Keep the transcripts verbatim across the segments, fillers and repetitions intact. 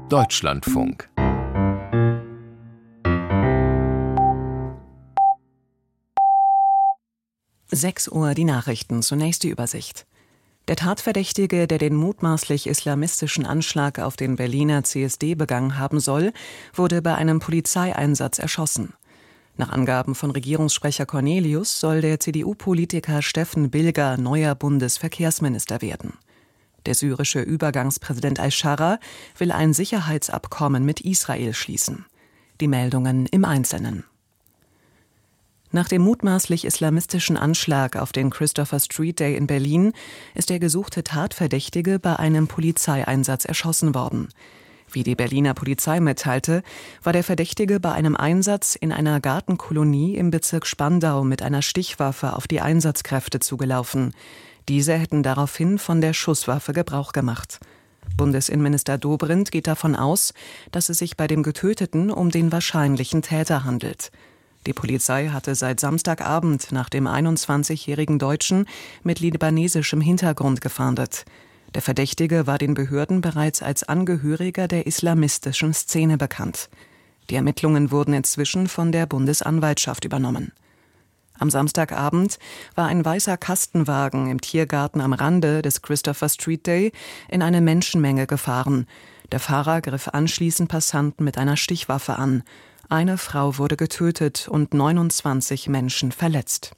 Deutschlandfunk. sechs Uhr die Nachrichten, zunächst die Übersicht. Der Tatverdächtige, der den mutmaßlich islamistischen Anschlag auf den Berliner C S D begangen haben soll, wurde bei einem Polizeieinsatz erschossen. Nach Angaben von Regierungssprecher Cornelius soll der C D U-Politiker Steffen Bilger neuer Bundesverkehrsminister werden. Der syrische Übergangspräsident al-Scharra will ein Sicherheitsabkommen mit Israel schließen. Die Meldungen im Einzelnen. Nach dem mutmaßlich islamistischen Anschlag auf den Christopher Street Day in Berlin ist der gesuchte Tatverdächtige bei einem Polizeieinsatz erschossen worden. Wie die Berliner Polizei mitteilte, war der Verdächtige bei einem Einsatz in einer Gartenkolonie im Bezirk Spandau mit einer Stichwaffe auf die Einsatzkräfte zugelaufen. Diese hätten daraufhin von der Schusswaffe Gebrauch gemacht. Bundesinnenminister Dobrindt geht davon aus, dass es sich bei dem Getöteten um den wahrscheinlichen Täter handelt. Die Polizei hatte seit Samstagabend nach dem einundzwanzigjährigen Deutschen mit libanesischem Hintergrund gefahndet. Der Verdächtige war den Behörden bereits als Angehöriger der islamistischen Szene bekannt. Die Ermittlungen wurden inzwischen von der Bundesanwaltschaft übernommen. Am Samstagabend war ein weißer Kastenwagen im Tiergarten am Rande des Christopher Street Day in eine Menschenmenge gefahren. Der Fahrer griff anschließend Passanten mit einer Stichwaffe an. Eine Frau wurde getötet und neunundzwanzig Menschen verletzt.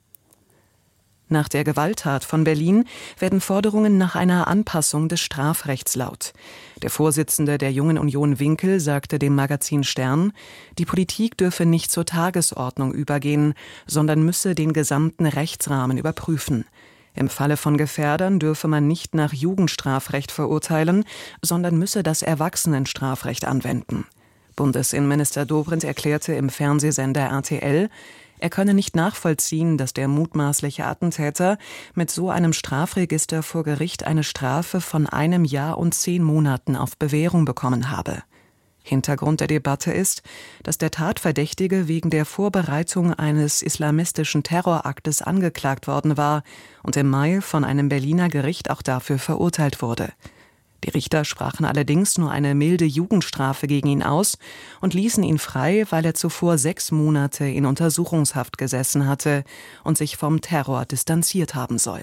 Nach der Gewalttat von Berlin werden Forderungen nach einer Anpassung des Strafrechts laut. Der Vorsitzende der Jungen Union Winkel sagte dem Magazin Stern, die Politik dürfe nicht zur Tagesordnung übergehen, sondern müsse den gesamten Rechtsrahmen überprüfen. Im Falle von Gefährdern dürfe man nicht nach Jugendstrafrecht verurteilen, sondern müsse das Erwachsenenstrafrecht anwenden. Bundesinnenminister Dobrindt erklärte im Fernsehsender R T L, er könne nicht nachvollziehen, dass der mutmaßliche Attentäter mit so einem Strafregister vor Gericht eine Strafe von einem Jahr und zehn Monaten auf Bewährung bekommen habe. Hintergrund der Debatte ist, dass der Tatverdächtige wegen der Vorbereitung eines islamistischen Terroraktes angeklagt worden war und im Mai von einem Berliner Gericht auch dafür verurteilt wurde. Die Richter sprachen allerdings nur eine milde Jugendstrafe gegen ihn aus und ließen ihn frei, weil er zuvor sechs Monate in Untersuchungshaft gesessen hatte und sich vom Terror distanziert haben soll.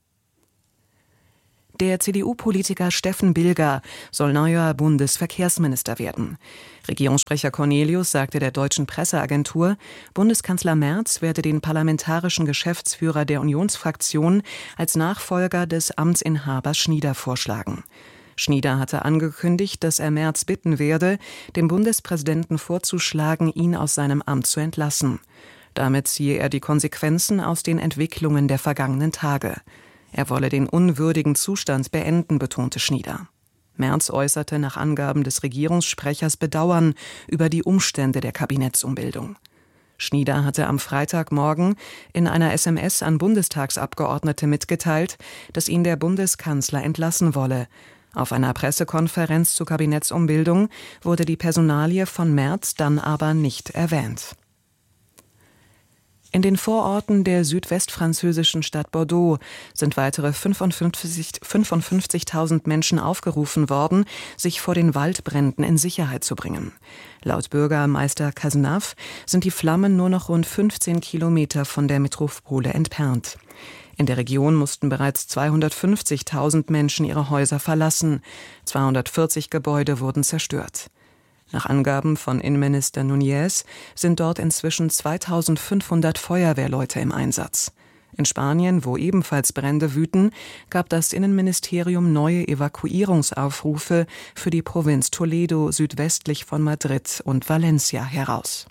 Der C D U-Politiker Steffen Bilger soll neuer Bundesverkehrsminister werden. Regierungssprecher Cornelius sagte der deutschen Presseagentur, Bundeskanzler Merz werde den parlamentarischen Geschäftsführer der Unionsfraktion als Nachfolger des Amtsinhabers Schnieder vorschlagen. Schnieder hatte angekündigt, dass er Merz bitten werde, dem Bundespräsidenten vorzuschlagen, ihn aus seinem Amt zu entlassen. Damit ziehe er die Konsequenzen aus den Entwicklungen der vergangenen Tage. Er wolle den unwürdigen Zustand beenden, betonte Schnieder. Merz äußerte nach Angaben des Regierungssprechers Bedauern über die Umstände der Kabinettsumbildung. Schnieder hatte am Freitagmorgen in einer S M S an Bundestagsabgeordnete mitgeteilt, dass ihn der Bundeskanzler entlassen wolle. Auf einer Pressekonferenz zur Kabinettsumbildung wurde die Personalie von Merz dann aber nicht erwähnt. In den Vororten der südwestfranzösischen Stadt Bordeaux sind weitere fünfundfünfzigtausend Menschen aufgerufen worden, sich vor den Waldbränden in Sicherheit zu bringen. Laut Bürgermeister Cazenave sind die Flammen nur noch rund fünfzehn Kilometer von der Metropole entfernt. In der Region mussten bereits zweihundertfünfzigtausend Menschen ihre Häuser verlassen. zweihundertvierzig Gebäude wurden zerstört. Nach Angaben von Innenminister Núñez sind dort inzwischen zweitausendfünfhundert Feuerwehrleute im Einsatz. In Spanien, wo ebenfalls Brände wüten, gab das Innenministerium neue Evakuierungsaufrufe für die Provinz Toledo südwestlich von Madrid und Valencia heraus.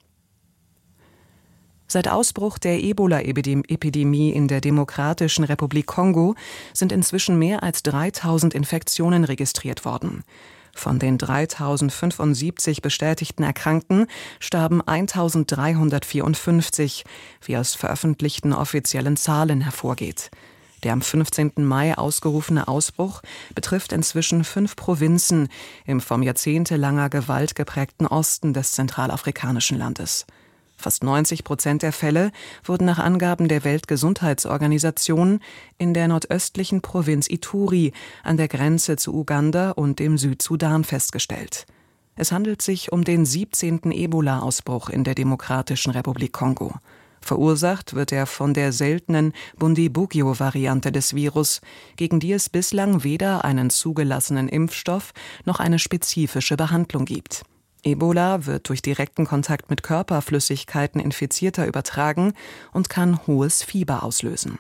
Seit Ausbruch der Ebola-Epidemie in der Demokratischen Republik Kongo sind inzwischen mehr als dreitausend Infektionen registriert worden. Von den dreitausendfünfundsiebzig bestätigten Erkrankten starben eintausenddreihundertvierundfünfzig, wie aus veröffentlichten offiziellen Zahlen hervorgeht. Der am fünfzehnten Mai ausgerufene Ausbruch betrifft inzwischen fünf Provinzen im vom jahrzehntelanger Gewalt geprägten Osten des zentralafrikanischen Landes. Fast neunzig Prozent der Fälle wurden nach Angaben der Weltgesundheitsorganisation in der nordöstlichen Provinz Ituri an der Grenze zu Uganda und dem Südsudan festgestellt. Es handelt sich um den siebzehnten Ebola-Ausbruch in der Demokratischen Republik Kongo. Verursacht wird er von der seltenen Bundibugyo-Variante des Virus, gegen die es bislang weder einen zugelassenen Impfstoff noch eine spezifische Behandlung gibt. Ebola wird durch direkten Kontakt mit Körperflüssigkeiten Infizierter übertragen und kann hohes Fieber auslösen.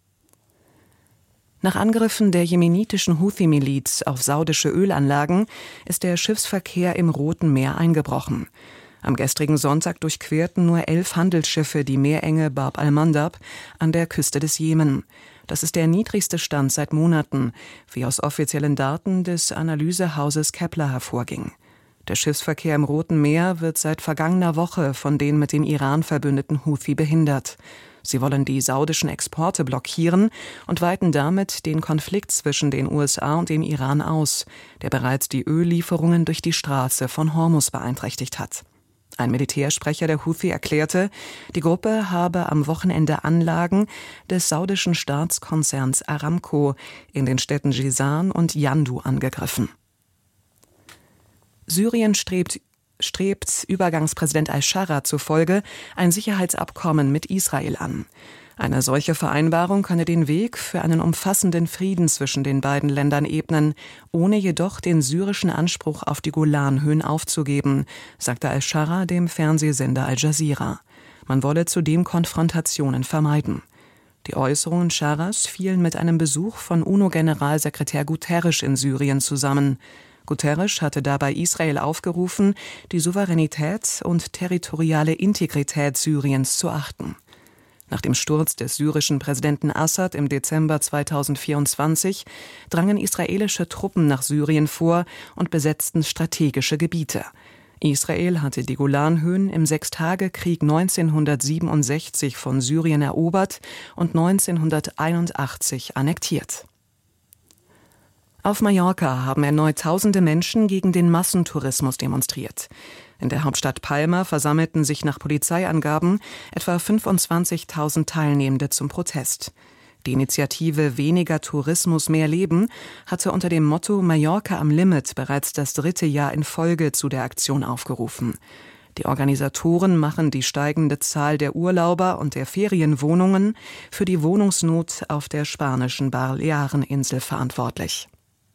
Nach Angriffen der jemenitischen Houthi-Miliz auf saudische Ölanlagen ist der Schiffsverkehr im Roten Meer eingebrochen. Am gestrigen Sonntag durchquerten nur elf Handelsschiffe die Meerenge Bab al-Mandab an der Küste des Jemen. Das ist der niedrigste Stand seit Monaten, wie aus offiziellen Daten des Analysehauses Kepler hervorging. Der Schiffsverkehr im Roten Meer wird seit vergangener Woche von den mit dem Iran verbündeten Houthi behindert. Sie wollen die saudischen Exporte blockieren und weiten damit den Konflikt zwischen den U S A und dem Iran aus, der bereits die Öllieferungen durch die Straße von Hormuz beeinträchtigt hat. Ein Militärsprecher der Houthi erklärte, die Gruppe habe am Wochenende Anlagen des saudischen Staatskonzerns Aramco in den Städten Jizan und Yandu angegriffen. Syrien strebt, strebt Übergangspräsident al-Scharra zufolge ein Sicherheitsabkommen mit Israel an. Eine solche Vereinbarung könne den Weg für einen umfassenden Frieden zwischen den beiden Ländern ebnen, ohne jedoch den syrischen Anspruch auf die Golanhöhen aufzugeben, sagte al-Scharra dem Fernsehsender Al Jazeera. Man wolle zudem Konfrontationen vermeiden. Die Äußerungen Scharras fielen mit einem Besuch von UNO-Generalsekretär Guterres in Syrien zusammen. Guterres hatte dabei Israel aufgerufen, die Souveränität und territoriale Integrität Syriens zu achten. Nach dem Sturz des syrischen Präsidenten Assad im Dezember zweitausendvierundzwanzig drangen israelische Truppen nach Syrien vor und besetzten strategische Gebiete. Israel hatte die Golanhöhen im Sechstagekrieg neunzehnhundertsiebenundsechzig von Syrien erobert und neunzehnhunderteinundachtzig annektiert. Auf Mallorca haben erneut tausende Menschen gegen den Massentourismus demonstriert. In der Hauptstadt Palma versammelten sich nach Polizeiangaben etwa fünfundzwanzigtausend Teilnehmende zum Protest. Die Initiative Weniger Tourismus, mehr Leben hatte unter dem Motto Mallorca am Limit bereits das dritte Jahr in Folge zu der Aktion aufgerufen. Die Organisatoren machen die steigende Zahl der Urlauber und der Ferienwohnungen für die Wohnungsnot auf der spanischen Baleareninsel verantwortlich.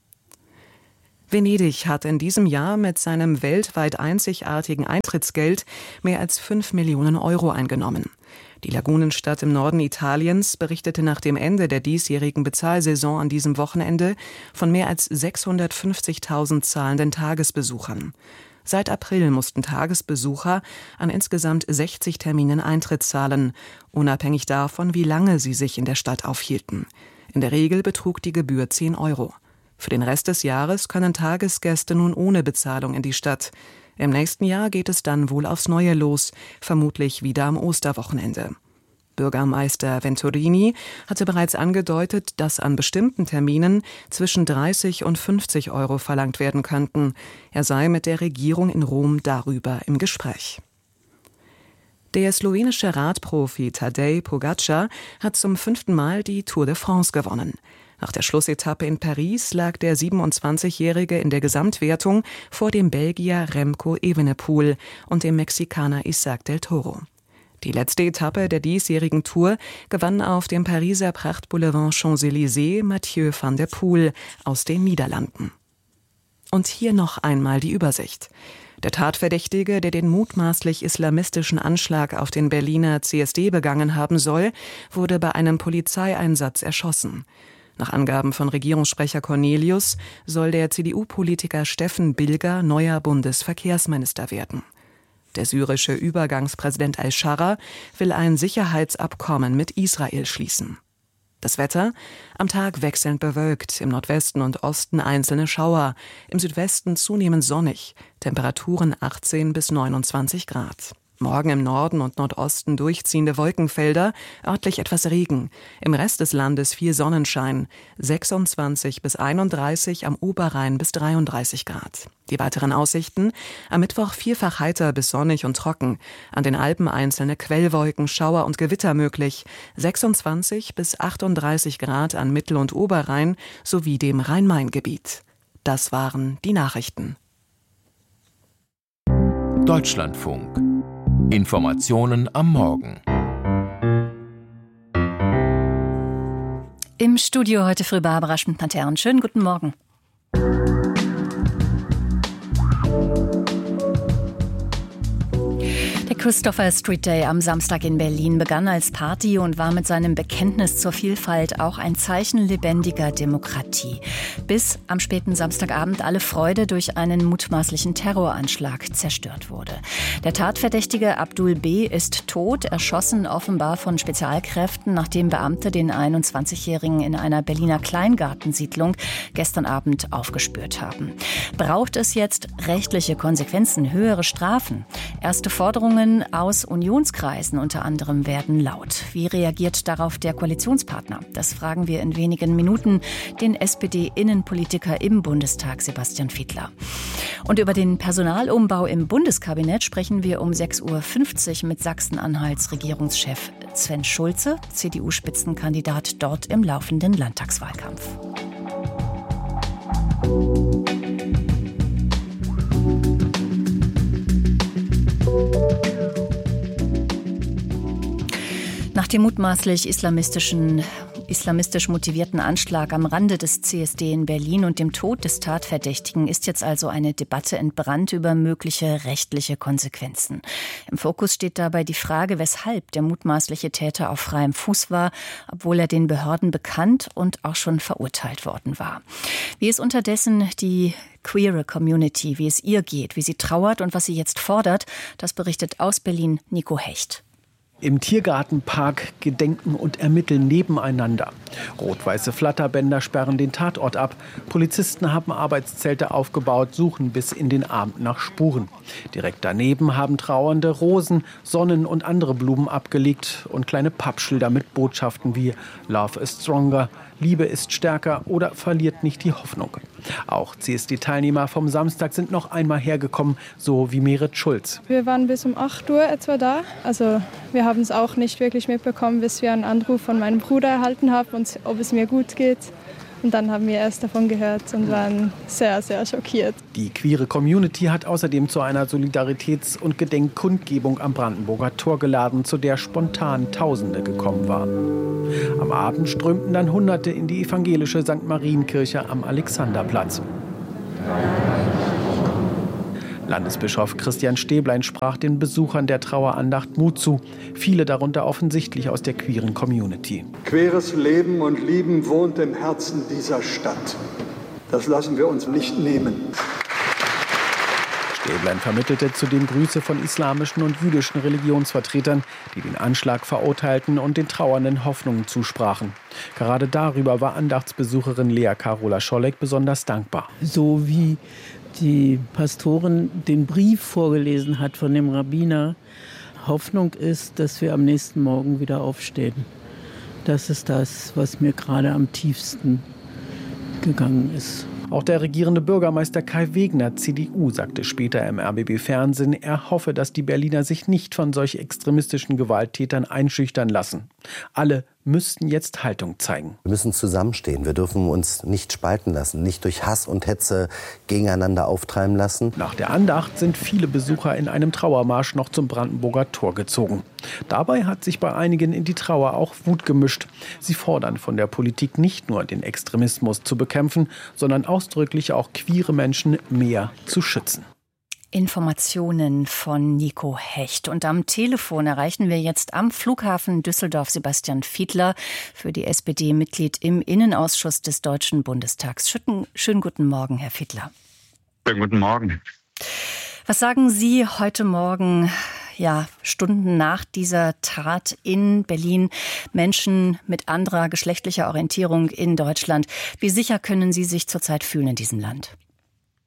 Venedig hat in diesem Jahr mit seinem weltweit einzigartigen Eintrittsgeld mehr als fünf Millionen Euro eingenommen. Die Lagunenstadt im Norden Italiens berichtete nach dem Ende der diesjährigen Bezahlsaison an diesem Wochenende von mehr als sechshundertfünfzigtausend zahlenden Tagesbesuchern. Seit April mussten Tagesbesucher an insgesamt sechzig Terminen Eintritt zahlen, unabhängig davon, wie lange sie sich in der Stadt aufhielten. In der Regel betrug die Gebühr zehn Euro. Für den Rest des Jahres können Tagesgäste nun ohne Bezahlung in die Stadt. Im nächsten Jahr geht es dann wohl aufs Neue los, vermutlich wieder am Osterwochenende. Bürgermeister Venturini hatte bereits angedeutet, dass an bestimmten Terminen zwischen dreißig und fünfzig Euro verlangt werden könnten. Er sei mit der Regierung in Rom darüber im Gespräch. Der slowenische Radprofi Tadej Pogačar hat zum fünften Mal die Tour de France gewonnen. Nach der Schlussetappe in Paris lag der siebenundzwanzigjährige in der Gesamtwertung vor dem Belgier Remco Evenepoel und dem Mexikaner Isaac del Toro. Die letzte Etappe der diesjährigen Tour gewann auf dem Pariser Prachtboulevard Champs-Élysées Mathieu van der Poel aus den Niederlanden. Und hier noch einmal die Übersicht. Der Tatverdächtige, der den mutmaßlich islamistischen Anschlag auf den Berliner C S D begangen haben soll, wurde bei einem Polizeieinsatz erschossen. Nach Angaben von Regierungssprecher Cornelius soll der C D U-Politiker Steffen Bilger neuer Bundesverkehrsminister werden. Der syrische Übergangspräsident al-Scharra will ein Sicherheitsabkommen mit Israel schließen. Das Wetter: am Tag wechselnd bewölkt, im Nordwesten und Osten einzelne Schauer, im Südwesten zunehmend sonnig, Temperaturen achtzehn bis neunundzwanzig Grad. Morgen im Norden und Nordosten durchziehende Wolkenfelder, örtlich etwas Regen. Im Rest des Landes viel Sonnenschein, sechsundzwanzig bis einunddreißig, am Oberrhein bis dreiunddreißig Grad. Die weiteren Aussichten: am Mittwoch vielfach heiter bis sonnig und trocken. An den Alpen einzelne Quellwolken, Schauer und Gewitter möglich. sechsundzwanzig bis achtunddreißig Grad an Mittel- und Oberrhein sowie dem Rhein-Main-Gebiet. Das waren die Nachrichten. Deutschlandfunk. Informationen am Morgen. Im Studio heute früh Barbara Schmidt-Matern. Schönen guten Morgen. Der Christopher Street Day am Samstag in Berlin begann als Party und war mit seinem Bekenntnis zur Vielfalt auch ein Zeichen lebendiger Demokratie. Bis am späten Samstagabend alle Freude durch einen mutmaßlichen Terroranschlag zerstört wurde. Der Tatverdächtige Abdul B. ist tot, erschossen offenbar von Spezialkräften, nachdem Beamte den einundzwanzigjährigen in einer Berliner Kleingartensiedlung gestern Abend aufgespürt haben. Braucht es jetzt rechtliche Konsequenzen, höhere Strafen? Erste Forderungen aus Unionskreisen unter anderem werden laut. Wie reagiert darauf der Koalitionspartner? Das fragen wir in wenigen Minuten den S P D-Innenpolitiker im Bundestag, Sebastian Fiedler. Und über den Personalumbau im Bundeskabinett sprechen wir um sechs Uhr fünfzig mit Sachsen-Anhalts Regierungschef Sven Schulze, C D U-Spitzenkandidat dort im laufenden Landtagswahlkampf. Nach dem mutmaßlich islamistischen, islamistisch motivierten Anschlag am Rande des C S D in Berlin und dem Tod des Tatverdächtigen ist jetzt also eine Debatte entbrannt über mögliche rechtliche Konsequenzen. Im Fokus steht dabei die Frage, weshalb der mutmaßliche Täter auf freiem Fuß war, obwohl er den Behörden bekannt und auch schon verurteilt worden war. Wie es unterdessen die queere Community, wie es ihr geht, wie sie trauert und was sie jetzt fordert, das berichtet aus Berlin Nico Hecht. Im Tiergartenpark gedenken und ermitteln nebeneinander. Rot-weiße Flatterbänder sperren den Tatort ab. Polizisten haben Arbeitszelte aufgebaut, suchen bis in den Abend nach Spuren. Direkt daneben haben Trauernde Rosen, Sonnen und andere Blumen abgelegt und kleine Pappschilder mit Botschaften wie Love is stronger, Liebe ist stärker oder verliert nicht die Hoffnung. Auch C S D-Teilnehmer vom Samstag sind noch einmal hergekommen, so wie Merit Schulz. Wir waren bis um acht Uhr etwa da. Also wir haben es auch nicht wirklich mitbekommen, bis wir einen Anruf von meinem Bruder erhalten haben, und ob es mir gut geht. Und dann haben wir erst davon gehört und waren sehr, sehr schockiert. Die queere Community hat außerdem zu einer Solidaritäts- und Gedenkkundgebung am Brandenburger Tor geladen, zu der spontan Tausende gekommen waren. Am Abend strömten dann Hunderte in die evangelische Sankt Marienkirche am Alexanderplatz. Landesbischof Christian Stäblein sprach den Besuchern der Trauerandacht Mut zu. Viele darunter offensichtlich aus der queeren Community. Queeres Leben und Lieben wohnt im Herzen dieser Stadt. Das lassen wir uns nicht nehmen. Stäblein vermittelte zudem Grüße von islamischen und jüdischen Religionsvertretern, die den Anschlag verurteilten und den Trauernden Hoffnungen zusprachen. Gerade darüber war Andachtsbesucherin Lea Carola Scholleck besonders dankbar. So wie die Pastorin den Brief vorgelesen hat von dem Rabbiner. Hoffnung ist, dass wir am nächsten Morgen wieder aufstehen. Das ist das, was mir gerade am tiefsten gegangen ist. Auch der regierende Bürgermeister Kai Wegner, C D U, sagte später im R B B-Fernsehen, er hoffe, dass die Berliner sich nicht von solch extremistischen Gewalttätern einschüchtern lassen. Alle müssten jetzt Haltung zeigen. Wir müssen zusammenstehen. Wir dürfen uns nicht spalten lassen, nicht durch Hass und Hetze gegeneinander auftreiben lassen. Nach der Andacht sind viele Besucher in einem Trauermarsch noch zum Brandenburger Tor gezogen. Dabei hat sich bei einigen in die Trauer auch Wut gemischt. Sie fordern von der Politik nicht nur, den Extremismus zu bekämpfen, sondern ausdrücklich auch queere Menschen mehr zu schützen. Informationen von Nico Hecht. Und am Telefon erreichen wir jetzt am Flughafen Düsseldorf Sebastian Fiedler, für die S P D Mitglied im Innenausschuss des Deutschen Bundestags. Schönen, schönen guten Morgen, Herr Fiedler. Schönen guten Morgen. Was sagen Sie heute Morgen, ja, Stunden nach dieser Tat in Berlin, Menschen mit anderer geschlechtlicher Orientierung in Deutschland? Wie sicher können Sie sich zurzeit fühlen in diesem Land?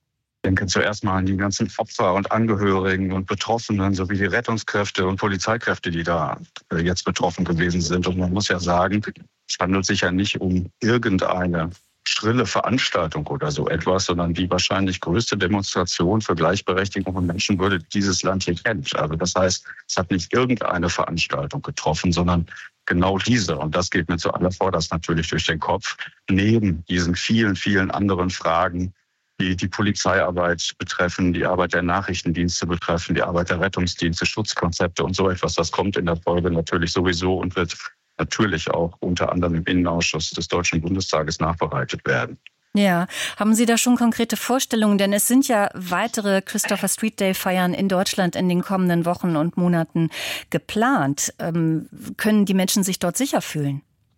denke zuerst mal an die ganzen Opfer und Angehörigen und Betroffenen sowie die Rettungskräfte und Polizeikräfte, die da jetzt betroffen gewesen sind. Und man muss ja sagen, es handelt sich ja nicht um irgendeine schrille Veranstaltung oder so etwas, sondern die wahrscheinlich größte Demonstration für Gleichberechtigung und Menschenwürde, die dieses Land hier kennt. Also das heißt, es hat nicht irgendeine Veranstaltung getroffen, sondern genau diese. Und das geht mir zuallervorderst natürlich durch den Kopf, neben diesen vielen, vielen anderen Fragen, die die Polizeiarbeit betreffen, die Arbeit der Nachrichtendienste betreffen, die Arbeit der Rettungsdienste, Schutzkonzepte und so etwas. Das kommt in der Folge natürlich sowieso und wird natürlich auch unter anderem im Innenausschuss des Deutschen Bundestages nachbereitet werden. Ja, haben Sie da schon konkrete Vorstellungen? Denn es sind ja weitere Christopher Street Day Feiern in Deutschland in den kommenden Wochen und Monaten geplant. Ähm, können die Menschen sich dort sicher fühlen?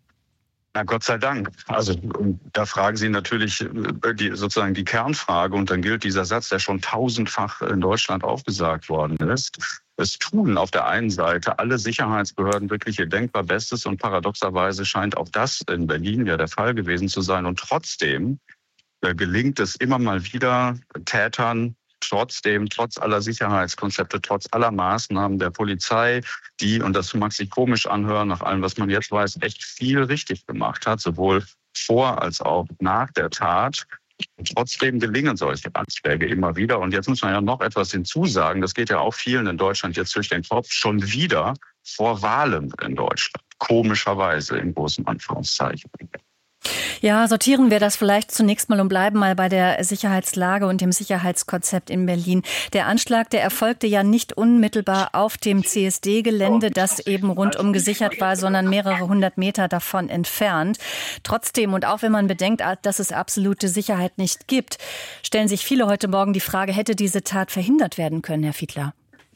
Na Gott sei Dank. Also da fragen Sie natürlich die, sozusagen die Kernfrage und dann gilt dieser Satz, der schon tausendfach in Deutschland aufgesagt worden ist. Es tun auf der einen Seite alle Sicherheitsbehörden wirklich ihr denkbar Bestes und paradoxerweise scheint auch das in Berlin ja der Fall gewesen zu sein. Und trotzdem äh, gelingt es immer mal wieder Tätern, trotzdem, trotz aller Sicherheitskonzepte, trotz aller Maßnahmen der Polizei, die, und das mag sich komisch anhören, nach allem, was man jetzt weiß, echt viel richtig gemacht hat, sowohl vor als auch nach der Tat. Und trotzdem gelingen solche Anschläge immer wieder. Und jetzt muss man ja noch etwas hinzusagen. Das geht ja auch vielen in Deutschland jetzt durch den Kopf. Schon wieder vor Wahlen in Deutschland. Komischerweise in großen Anführungszeichen. Ja, sortieren wir das vielleicht zunächst mal und bleiben mal bei der Sicherheitslage und dem Sicherheitskonzept in Berlin. Der Anschlag, der erfolgte ja nicht unmittelbar auf dem C S D-Gelände, das eben rundum gesichert war, sondern mehrere hundert Meter davon entfernt. Trotzdem, und auch wenn man bedenkt, dass es absolute Sicherheit nicht gibt, stellen sich viele heute Morgen die Frage, hätte diese Tat verhindert werden können, Herr Fiedler?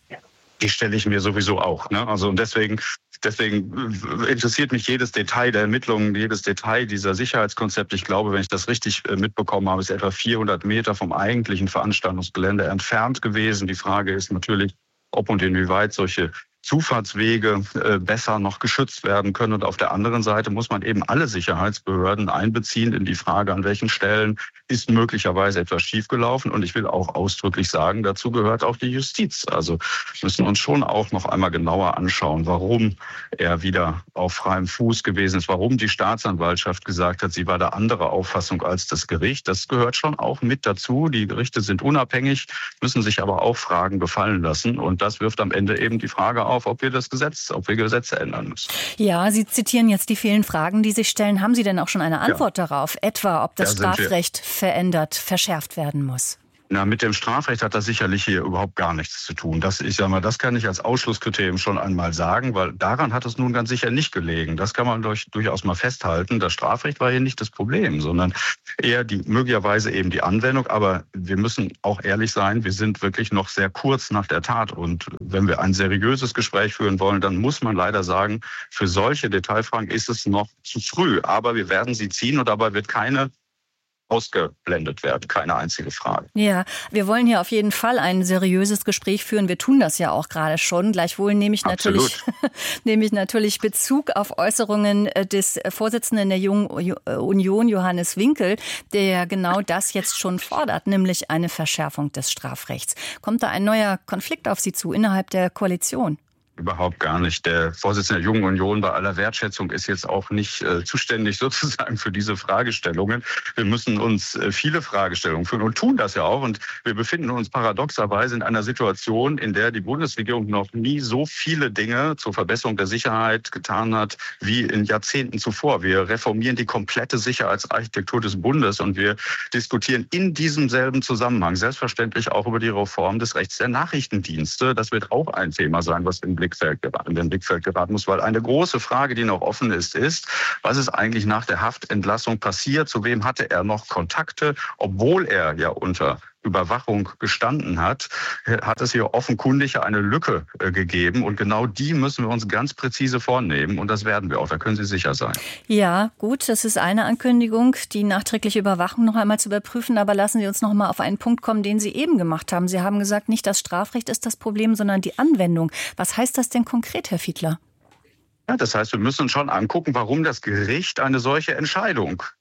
Die stelle ich mir sowieso auch. Ne? Also und deswegen, deswegen interessiert mich jedes Detail der Ermittlungen, jedes Detail dieser Sicherheitskonzepte. Ich glaube, wenn ich das richtig mitbekommen habe, ist etwa vierhundert Meter vom eigentlichen Veranstaltungsgelände entfernt gewesen. Die Frage ist natürlich, ob und inwieweit solche Zufahrtswege äh, besser noch geschützt werden können. Und auf der anderen Seite muss man eben alle Sicherheitsbehörden einbeziehen in die Frage, an welchen Stellen ist möglicherweise etwas schiefgelaufen. Und ich will auch ausdrücklich sagen, dazu gehört auch die Justiz. Also müssen uns schon auch noch einmal genauer anschauen, warum er wieder auf freiem Fuß gewesen ist, warum die Staatsanwaltschaft gesagt hat, sie war der andere Auffassung als das Gericht. Das gehört schon auch mit dazu. Die Gerichte sind unabhängig, müssen sich aber auch Fragen gefallen lassen. Und das wirft am Ende eben die Frage auf, ob wir das Gesetz, ob wir Gesetze ändern müssen. Ja, Sie zitieren jetzt die vielen Fragen, die sich stellen. Haben Sie denn auch schon eine Antwort ja. darauf? Etwa, ob das da Strafrecht verändert, verschärft werden muss? Na, mit dem Strafrecht hat das sicherlich hier überhaupt gar nichts zu tun. Das, ich sag mal, das kann ich als Ausschlusskriterium schon einmal sagen, weil daran hat es nun ganz sicher nicht gelegen. Das kann man durch, durchaus mal festhalten. Das Strafrecht war hier nicht das Problem, sondern eher die, möglicherweise eben die Anwendung. Aber wir müssen auch ehrlich sein, wir sind wirklich noch sehr kurz nach der Tat. Und wenn wir ein seriöses Gespräch führen wollen, dann muss man leider sagen, für solche Detailfragen ist es noch zu früh. Aber wir werden sie ziehen und dabei wird keine ausgeblendet werden, keine einzige Frage. Ja, wir wollen hier auf jeden Fall ein seriöses Gespräch führen. Wir tun das ja auch gerade schon. Gleichwohl nehme ich natürlich, nehme ich natürlich Bezug auf Äußerungen des Vorsitzenden der Jungen Union, Johannes Winkel, der genau das jetzt schon fordert, nämlich eine Verschärfung des Strafrechts. Kommt da ein neuer Konflikt auf Sie zu innerhalb der Koalition? Überhaupt gar nicht. Der Vorsitzende der Jungen Union, bei aller Wertschätzung, ist jetzt auch nicht äh, zuständig sozusagen für diese Fragestellungen. Wir müssen uns äh, viele Fragestellungen führen und tun das ja auch. Und wir befinden uns paradoxerweise in einer Situation, in der die Bundesregierung noch nie so viele Dinge zur Verbesserung der Sicherheit getan hat wie in Jahrzehnten zuvor. Wir reformieren die komplette Sicherheitsarchitektur des Bundes und wir diskutieren in diesem selben Zusammenhang selbstverständlich auch über die Reform des Rechts der Nachrichtendienste. Das wird auch ein Thema sein, was im Blick in den Blickfeld geraten muss, weil eine große Frage, die noch offen ist, ist, was ist eigentlich nach der Haftentlassung passiert? Zu wem hatte er noch Kontakte? Obwohl er ja unter Überwachung gestanden hat, hat es hier offenkundig eine Lücke äh, gegeben. Und genau die müssen wir uns ganz präzise vornehmen. Und das werden wir auch, da können Sie sicher sein. Ja, gut, das ist eine Ankündigung, die nachträgliche Überwachung noch einmal zu überprüfen. Aber lassen Sie uns noch mal auf einen Punkt kommen, den Sie eben gemacht haben. Sie haben gesagt, nicht das Strafrecht ist das Problem, sondern die Anwendung. Was heißt das denn konkret, Herr Fiedler? Ja, das heißt, wir müssen uns schon angucken, warum das Gericht eine solche Entscheidung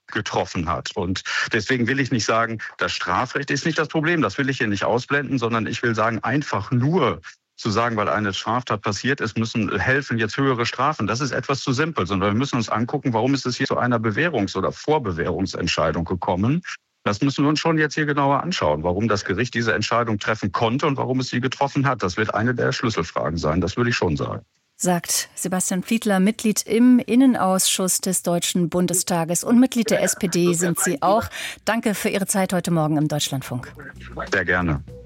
getroffen hat. Und deswegen will ich nicht sagen, das Strafrecht ist nicht das Problem. Das will ich hier nicht ausblenden, sondern ich will sagen, einfach nur zu sagen, weil eine Straftat passiert ist, müssen helfen jetzt höhere Strafen. Das ist etwas zu simpel, sondern wir müssen uns angucken, warum ist es hier zu einer Bewährungs- oder Vorbewährungsentscheidung gekommen. Das müssen wir uns schon jetzt hier genauer anschauen, warum das Gericht diese Entscheidung treffen konnte und warum es sie getroffen hat. Das wird eine der Schlüsselfragen sein, das würde ich schon sagen. Sagt Sebastian Fiedler, Mitglied im Innenausschuss des Deutschen Bundestages und Mitglied der S P D sind Sie auch. Danke für Ihre Zeit heute Morgen im Deutschlandfunk. Sehr gerne.